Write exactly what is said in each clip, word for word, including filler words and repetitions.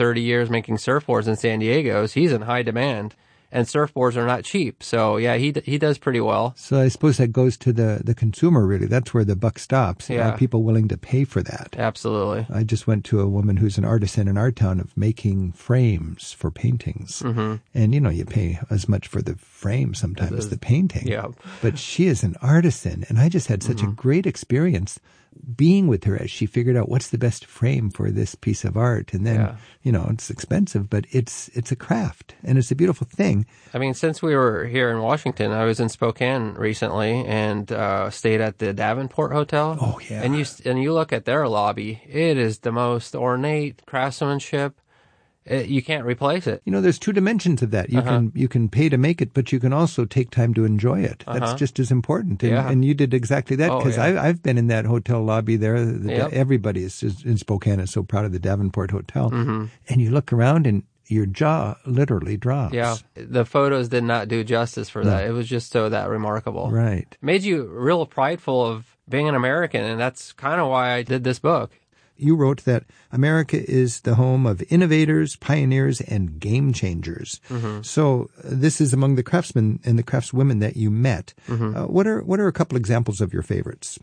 thirty years making surfboards in San Diego. So he's in high demand. And surfboards are not cheap. So, yeah, he he does pretty well. So I suppose that goes to the, the consumer, really. That's where the buck stops. Yeah. Are people willing to pay for that? Absolutely. I just went to a woman who's an artisan in our town of making frames for paintings. Mm-hmm. And, you know, you pay as much for the frame sometimes as the painting. Yeah. But she is an artisan. And I just had such mm-hmm. a great experience being with her as she figured out what's the best frame for this piece of art. And then, yeah. you know, it's expensive, but it's it's a craft and it's a beautiful thing. I mean, since we were here in Washington, I was in Spokane recently and uh, stayed at the Davenport Hotel. Oh, yeah. And you, and you look at their lobby, it is the most ornate craftsmanship. It, you can't replace it. You know, there's two dimensions of that. You uh-huh. can you can pay to make it, but you can also take time to enjoy it. Uh-huh. That's just as important. And, yeah. and you did exactly that because oh, yeah. I've been in that hotel lobby there. The, yep. Everybody is, is in Spokane is so proud of the Davenport Hotel. Mm-hmm. And you look around and your jaw literally drops. Yeah, the photos did not do justice for no. that. It was just so that remarkable. Right. It made you real prideful of being an American, and that's kind of why I did this book. You wrote that America is the home of innovators, pioneers, and game changers. Mm-hmm. So uh, this is among the craftsmen and the craftswomen that you met. Mm-hmm. Uh, what are what are a couple examples of your favorites?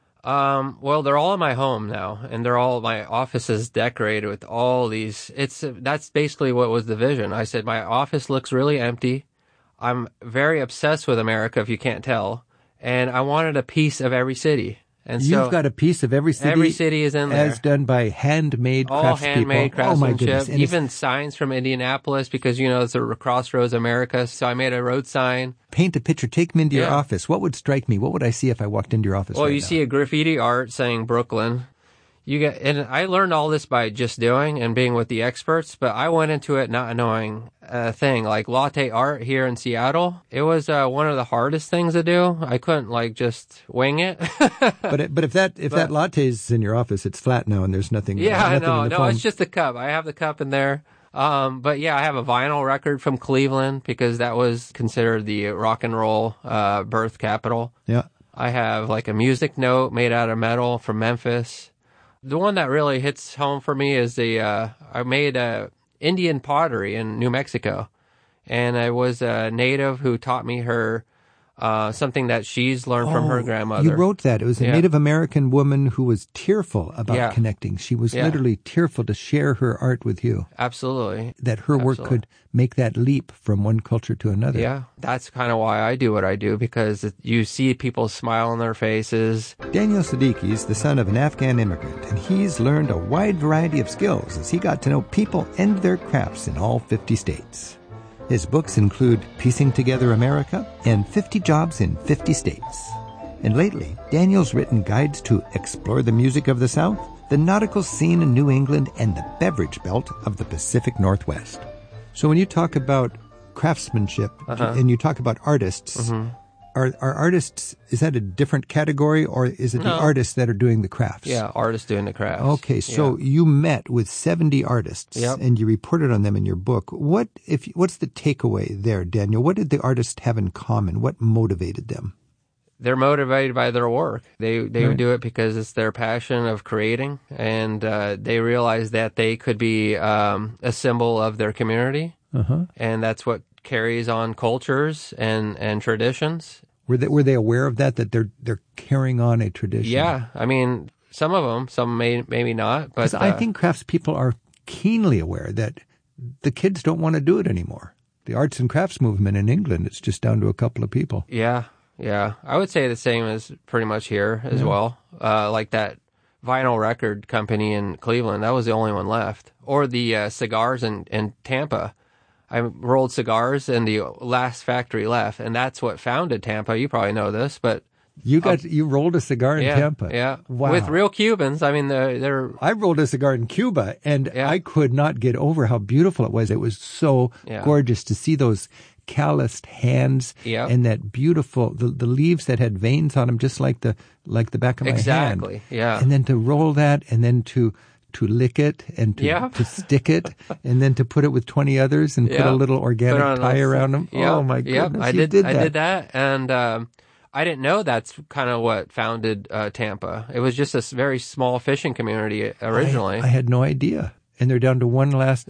Um, well, they're all in my home now, and they're all my office is decorated with all these. It's that's basically what was the vision. I said my office looks really empty. I'm very obsessed with America, if you can't tell, and I wanted a piece of every city. And You've so got a piece of every city. Every city is in there. As done by handmade All craftspeople. handmade craftsmanship. Oh, my goodness. Even signs from Indianapolis because, you know, it's a Crossroads America. So I made a road sign. Paint a picture. Take me into yeah. your office. What would strike me? What would I see if I walked into your office Well, right you now? see a graffiti art saying Brooklyn. You get, and I learned all this by just doing and being with the experts, but I went into it not knowing a thing. Like latte art here in Seattle, it was uh, one of the hardest things to do. I couldn't like just wing it. but it, but if that if but, that latte is in your office, it's flat now and there's nothing. Yeah, uh, nothing no, in the no, foam. It's just the cup. I have the cup in there. Um, but yeah, I have a vinyl record from Cleveland because that was considered the rock and roll uh, birth capital. Yeah. I have like a music note made out of metal from Memphis. The one that really hits home for me is the, uh, I made a Indian pottery in New Mexico. And I was a native who taught me her, uh, something that she's learned oh, from her grandmother. You wrote that. It was a yeah. Native American woman who was tearful about yeah. connecting. She was yeah. literally tearful to share her art with you. Absolutely. That her work Absolutely. could make that leap from one culture to another. Yeah. That's kind of why I do what I do, because it, you see people smile on their faces. Daniel Siddiqui is the son of an Afghan immigrant, and he's learned a wide variety of skills as he got to know people and their crafts in all fifty states. His books include Piecing Together America and fifty Jobs in fifty States. And lately, Daniel's written guides to explore the music of the South, the nautical scene in New England, and the beverage belt of the Pacific Northwest. So when you talk about craftsmanship uh-huh. and you talk about artists, mm-hmm. are, are artists, is that a different category or is it no. the artists that are doing the crafts? Yeah, artists doing the crafts. Okay, so yeah. you met with seventy artists yep. and you reported on them in your book. What if what's the takeaway there, Daniel? What did the artists have in common? What motivated them? They're motivated by their work. They they right. do it because it's their passion of creating, and uh, they realize that they could be um, a symbol of their community, uh-huh. and that's what carries on cultures and, and traditions. Were they were they aware of that? That they're they're carrying on a tradition? Yeah, I mean, some of them, some may maybe not, but uh, I think craftspeople are keenly aware that the kids don't want to do it anymore. The arts and crafts movement in England, it's just down to a couple of people. Yeah. Yeah, I would say the same as pretty much here as yeah. well. Uh, like that vinyl record company in Cleveland, that was the only one left. Or the uh, cigars in, in Tampa. I rolled cigars and the last factory left, and that's what founded Tampa. You probably know this, but... You got uh, you rolled a cigar in yeah, Tampa. Yeah, wow. With real Cubans. I mean, they're... they're I rolled a cigar in Cuba, and yeah. I could not get over how beautiful it was. It was so yeah. gorgeous to see those calloused hands yep. and that beautiful the, the leaves that had veins on them, just like the like the back of my exactly. hand. Exactly. Yeah. And then to roll that, and then to to lick it, and to yep. to stick it, and then to put it with twenty others, and yep. put a little organic tie a, around them. Yep. Oh my goodness! Yep. I you did. did I that. did that, and um, I didn't know that's kind of what founded uh, Tampa. It was just a very small fishing community originally. I, I had no idea. And they're down to one last